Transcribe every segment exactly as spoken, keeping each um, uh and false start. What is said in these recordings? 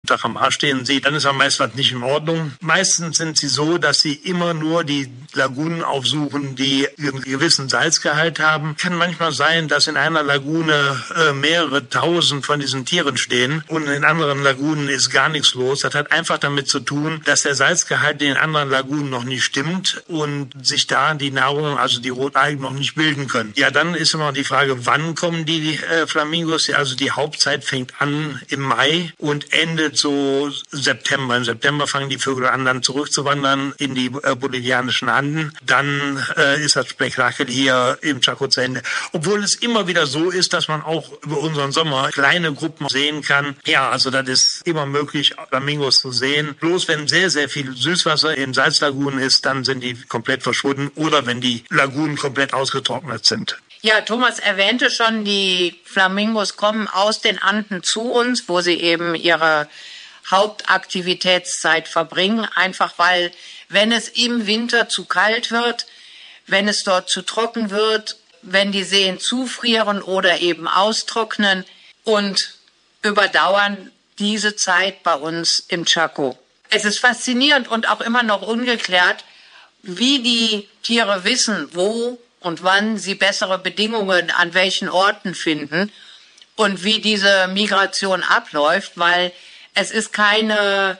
Tag am Arsch stehen sieht, dann ist am meisten was nicht in Ordnung. Meistens sind sie so, dass sie immer nur die Lagunen aufsuchen, die einen gewissen Salzgehalt haben. Kann manchmal sein, dass in einer Lagune äh, mehrere tausend von diesen Tieren stehen und in anderen Lagunen ist gar nichts los. Das hat einfach damit zu tun, dass der Salzgehalt in den anderen Lagunen noch nicht stimmt und sich da die Nahrung, also die Rotalgen, noch nicht bilden können. Ja, dann ist immer die Frage, wann kommen die äh, Flamingos? Also die Hauptzeit fängt an im Mai und endet so September. Im September fangen die Vögel an, dann zurückzuwandern in die äh, bolivianischen Anden. Dann äh, ist das Spektakel hier im Chaco zu Ende. Obwohl es immer wieder so ist, dass man auch über unseren Sommer kleine Gruppen sehen kann. Ja, also das ist immer möglich, Flamingos zu sehen. Bloß wenn sehr, sehr viel Süßwasser in Salzlagunen ist, dann sind die komplett verschwunden oder wenn die Lagunen komplett ausgetrocknet sind. Ja, Thomas erwähnte schon, die Flamingos kommen aus den Anden zu uns, wo sie eben ihre Hauptaktivitätszeit verbringen, einfach weil, wenn es im Winter zu kalt wird, wenn es dort zu trocken wird, wenn die Seen zufrieren oder eben austrocknen und überdauern diese Zeit bei uns im Chaco. Es ist faszinierend und auch immer noch ungeklärt, wie die Tiere wissen, wo und wann sie bessere Bedingungen an welchen Orten finden und wie diese Migration abläuft, weil es ist keine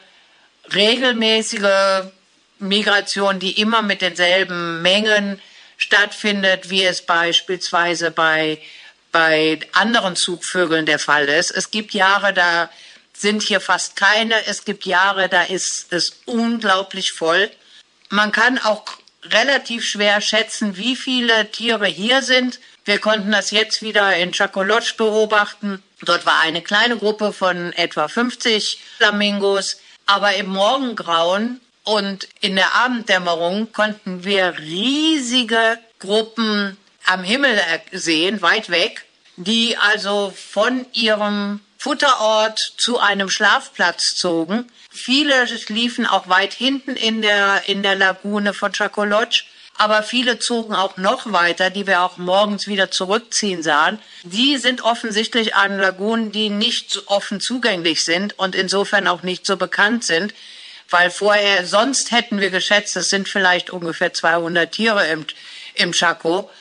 regelmäßige Migration, die immer mit denselben Mengen stattfindet, wie es beispielsweise bei, bei anderen Zugvögeln der Fall ist. Es gibt Jahre, da sind hier fast keine. Es gibt Jahre, da ist es unglaublich voll. Man kann auch relativ schwer schätzen, wie viele Tiere hier sind. Wir konnten das jetzt wieder in Chaco Lodge beobachten. Dort war eine kleine Gruppe von etwa fünfzig Flamingos. Aber im Morgengrauen und in der Abenddämmerung konnten wir riesige Gruppen am Himmel sehen, weit weg, die also von ihrem Futterort zu einem Schlafplatz zogen. Viele liefen auch weit hinten in der, in der Lagune von Chaco Lodge, aber viele zogen auch noch weiter, die wir auch morgens wieder zurückziehen sahen. Die sind offensichtlich an Lagunen, die nicht so offen zugänglich sind und insofern auch nicht so bekannt sind, weil vorher, sonst hätten wir geschätzt, es sind vielleicht ungefähr zweihundert Tiere im, im Chaco,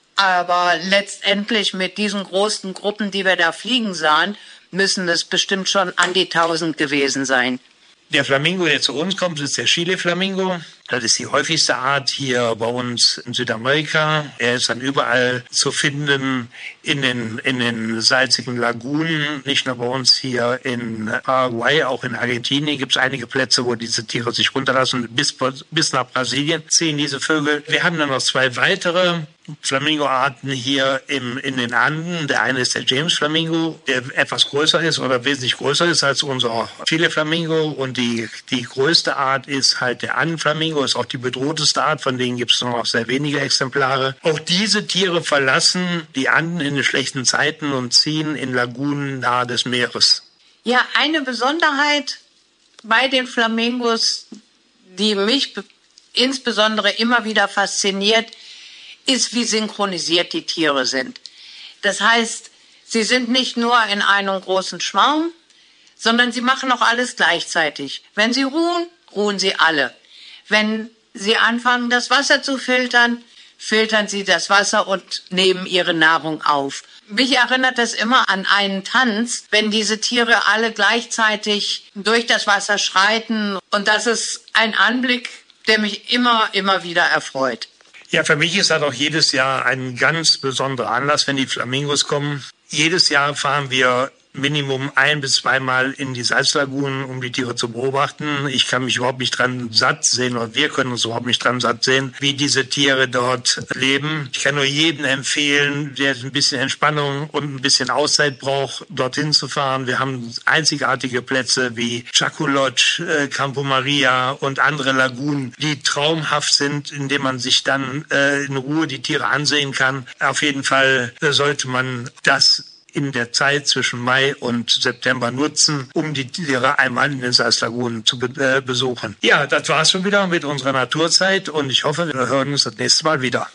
aber letztendlich mit diesen großen Gruppen, die wir da fliegen sahen, müssen es bestimmt schon an die tausend gewesen sein. Der Flamingo, der zu uns kommt, ist der Chile-Flamingo. Das ist die häufigste Art hier bei uns in Südamerika. Er ist dann überall zu finden in den, in den salzigen Lagunen. Nicht nur bei uns hier in Paraguay, auch in Argentinien gibt es einige Plätze, wo diese Tiere sich runterlassen. Bis, bis nach Brasilien ziehen diese Vögel. Wir haben dann noch zwei weitere Flamingo-Arten hier im, in den Anden. Der eine ist der James-Flamingo, der etwas größer ist oder wesentlich größer ist als unser Chile-Flamingo. Und die, die größte Art ist halt der Anden-Flamingo, ist auch die bedrohteste Art, von denen gibt es nur noch sehr wenige Exemplare. Auch diese Tiere verlassen die Anden in den schlechten Zeiten und ziehen in Lagunen nahe des Meeres. Ja, eine Besonderheit bei den Flamingos, die mich insbesondere immer wieder fasziniert, ist, wie synchronisiert die Tiere sind. Das heißt, sie sind nicht nur in einem großen Schwarm, sondern sie machen auch alles gleichzeitig. Wenn sie ruhen, ruhen sie alle. Wenn sie anfangen, das Wasser zu filtern, filtern sie das Wasser und nehmen ihre Nahrung auf. Mich erinnert das immer an einen Tanz, wenn diese Tiere alle gleichzeitig durch das Wasser schreiten. Und das ist ein Anblick, der mich immer, immer wieder erfreut. Ja, für mich ist das auch jedes Jahr ein ganz besonderer Anlass, wenn die Flamingos kommen. Jedes Jahr fahren wir Minimum ein- bis zweimal in die Salzlagunen, um die Tiere zu beobachten. Ich kann mich überhaupt nicht dran satt sehen, oder wir können uns überhaupt nicht dran satt sehen, wie diese Tiere dort leben. Ich kann nur jedem empfehlen, der ein bisschen Entspannung und ein bisschen Auszeit braucht, dorthin zu fahren. Wir haben einzigartige Plätze wie Chaco Lodge, äh, Campo Maria und andere Lagunen, die traumhaft sind, in denen man sich dann äh, in Ruhe die Tiere ansehen kann. Auf jeden Fall äh, sollte man das in der Zeit zwischen Mai und September nutzen, um die Tiere einmal in den Salzlagunen zu be- äh, besuchen. Ja, das war's schon wieder mit unserer Naturzeit und ich hoffe, wir hören uns das nächste Mal wieder.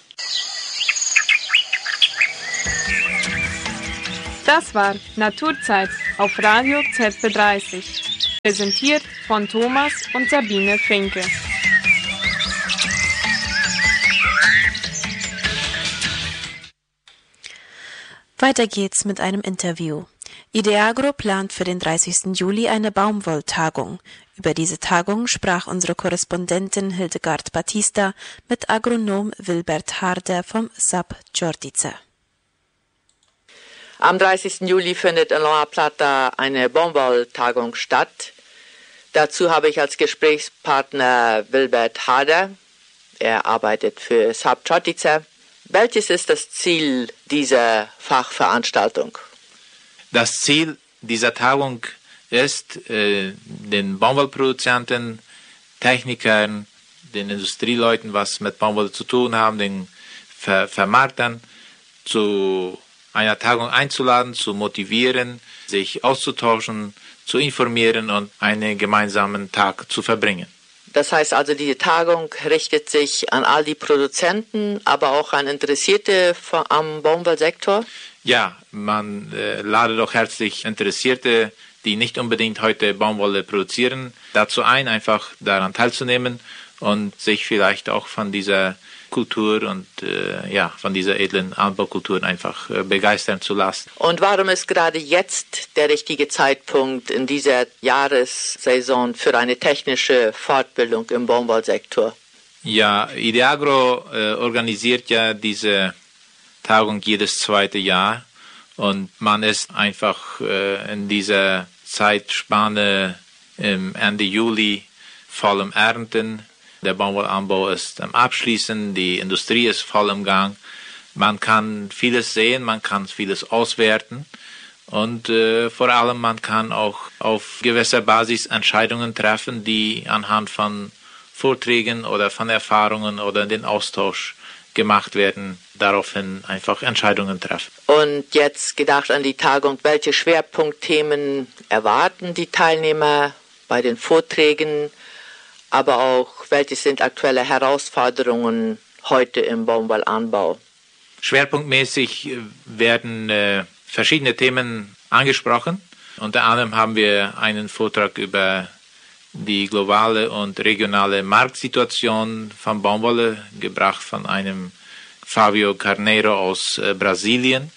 Das war Naturzeit auf Radio Z B dreißig. Präsentiert von Thomas und Sabine Finke. Weiter geht's mit einem Interview. Ideagro plant für den dreißigsten Juli eine Baumwolltagung. Über diese Tagung sprach unsere Korrespondentin Hildegard Batista mit Agronom Wilbert Harder vom S A B Čortice. Am dreißigsten Juli findet in Loma Plata eine Baumwolltagung statt. Dazu habe ich als Gesprächspartner Wilbert Harder. Er arbeitet für S A B Čortice. Welches ist das Ziel dieser Fachveranstaltung? Das Ziel dieser Tagung ist, äh, den Baumwollproduzenten, Technikern, den Industrieleuten, was mit Baumwolle zu tun haben, den Ver- Vermarktern, zu einer Tagung einzuladen, zu motivieren, sich auszutauschen, zu informieren und einen gemeinsamen Tag zu verbringen. Das heißt also, diese Tagung richtet sich an all die Produzenten, aber auch an Interessierte am Baumwollsektor? Ja, man äh, ladet auch herzlich Interessierte, die nicht unbedingt heute Baumwolle produzieren, dazu ein, einfach daran teilzunehmen und sich vielleicht auch von dieser Kultur und äh, ja, von dieser edlen Anbaukultur einfach äh, begeistern zu lassen. Und warum ist gerade jetzt der richtige Zeitpunkt in dieser Jahressaison für eine technische Fortbildung im Baumwollsektor? Ja, Ideagro äh, organisiert ja diese Tagung jedes zweite Jahr und man ist einfach äh, in dieser Zeitspanne im Ende Juli voll im Ernten. Der Baumwollanbau ist am Abschließen, die Industrie ist voll im Gang. Man kann vieles sehen, man kann vieles auswerten und äh, vor allem man kann auch auf gewisser Basis Entscheidungen treffen, die anhand von Vorträgen oder von Erfahrungen oder den Austausch gemacht werden, daraufhin einfach Entscheidungen treffen. Und jetzt gedacht an die Tagung, welche Schwerpunktthemen erwarten die Teilnehmer bei den Vorträgen, aber auch welche sind aktuelle Herausforderungen heute im Baumwollanbau? Schwerpunktmäßig werden äh, verschiedene Themen angesprochen. Unter anderem haben wir einen Vortrag über die globale und regionale Marktsituation von Baumwolle, gebracht von einem Fabio Carneiro aus äh, Brasilien.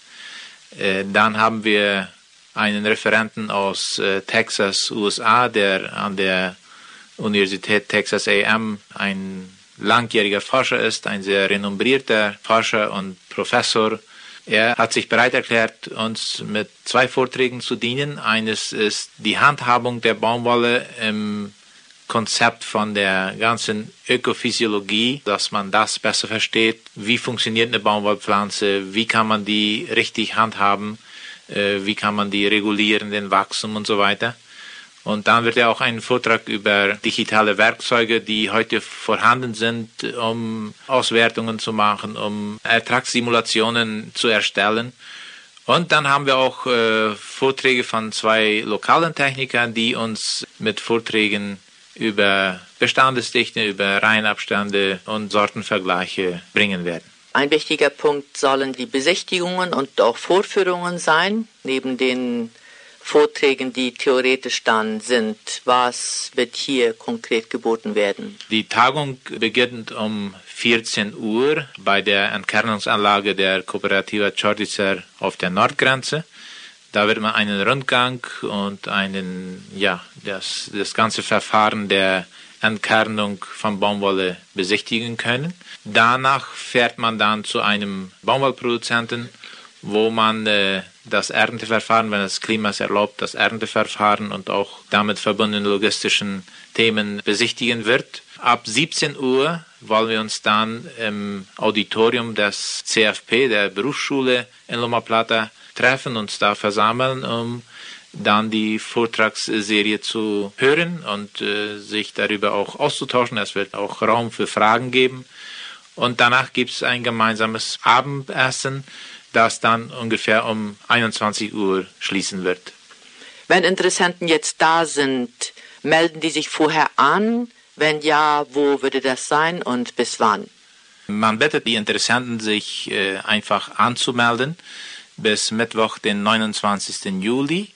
Äh, dann haben wir einen Referenten aus äh, Texas, U S A, der an der Universität Texas A M ein langjähriger Forscher ist, ein sehr renommierter Forscher und Professor. Er hat sich bereit erklärt, uns mit zwei Vorträgen zu dienen. Eines ist die Handhabung der Baumwolle im Konzept von der ganzen Ökophysiologie, dass man das besser versteht. Wie funktioniert eine Baumwollpflanze? Wie kann man die richtig handhaben? Wie kann man die regulieren, den Wachstum und so weiter? Und dann wird ja auch ein Vortrag über digitale Werkzeuge, die heute vorhanden sind, um Auswertungen zu machen, um Ertragssimulationen zu erstellen. Und dann haben wir auch äh, Vorträge von zwei lokalen Technikern, die uns mit Vorträgen über Bestandesdichte, über Reihenabstände und Sortenvergleiche bringen werden. Ein wichtiger Punkt sollen die Besichtigungen und auch Vorführungen sein, neben den Vorträgen, die theoretisch dann sind. Was wird hier konkret geboten werden? Die Tagung beginnt um vierzehn Uhr bei der Entkernungsanlage der Kooperativa Čortice auf der Nordgrenze. Da wird man einen Rundgang und einen, ja, das, das ganze Verfahren der Entkernung von Baumwolle besichtigen können. Danach fährt man dann zu einem Baumwollproduzenten, wo man äh, das Ernteverfahren, wenn das Klima es erlaubt, das Ernteverfahren und auch damit verbundene logistischen Themen besichtigen wird. Ab siebzehn Uhr wollen wir uns dann im Auditorium des C F P, der Berufsschule in Loma Plata, treffen, uns da versammeln, um dann die Vortragsserie zu hören und äh, sich darüber auch auszutauschen. Es wird auch Raum für Fragen geben. Und danach gibt es ein gemeinsames Abendessen, das dann ungefähr um einundzwanzig Uhr schließen wird. Wenn Interessenten jetzt da sind, melden die sich vorher an? Wenn ja, wo würde das sein und bis wann? Man bittet die Interessenten, sich äh, einfach anzumelden bis Mittwoch, den neunundzwanzigsten Juli.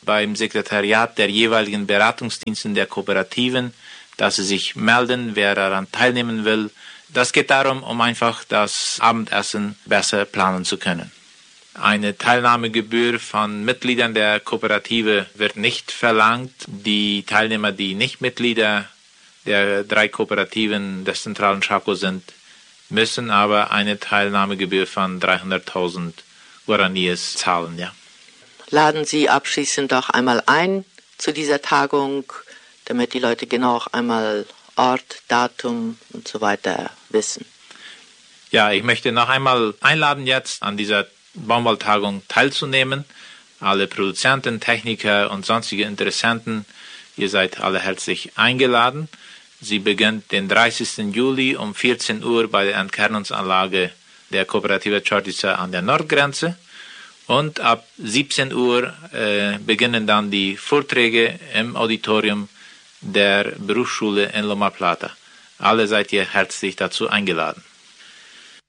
beim Sekretariat der jeweiligen Beratungsdiensten der Kooperativen, dass sie sich melden, wer daran teilnehmen will. Das geht darum, um einfach das Abendessen besser planen zu können. Eine Teilnahmegebühr von Mitgliedern der Kooperative wird nicht verlangt. Die Teilnehmer, die nicht Mitglieder der drei Kooperativen des zentralen Chaco sind, müssen aber eine Teilnahmegebühr von dreihunderttausend Guaraníes zahlen. Ja. Laden Sie abschließend doch einmal ein zu dieser Tagung, damit die Leute genau auch einmal Ort, Datum und so weiter wissen. Ja, ich möchte noch einmal einladen, jetzt an dieser Baumwolltagung teilzunehmen. Alle Produzenten, Techniker und sonstige Interessenten, ihr seid alle herzlich eingeladen. Sie beginnt den dreißigsten Juli um vierzehn Uhr bei der Entkernungsanlage der Kooperative Chortica an der Nordgrenze. Und ab siebzehn Uhr äh, beginnen dann die Vorträge im Auditorium der Berufsschule in Loma Plata. Alle seid ihr herzlich dazu eingeladen.